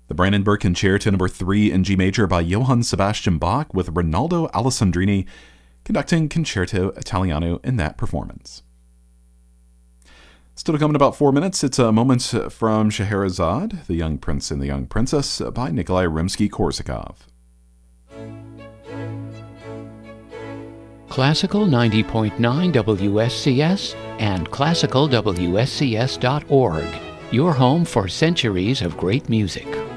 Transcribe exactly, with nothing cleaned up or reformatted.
The Brandenburg Concerto Number three in G major by Johann Sebastian Bach, with Rinaldo Alessandrini conducting Concerto Italiano in that performance. Still to come in about four minutes, it's a moment from Scheherazade, The Young Prince and the Young Princess by Nikolai Rimsky-Korsakov. Classical ninety point nine W S C S and classical W S C S dot org, your home for centuries of great music.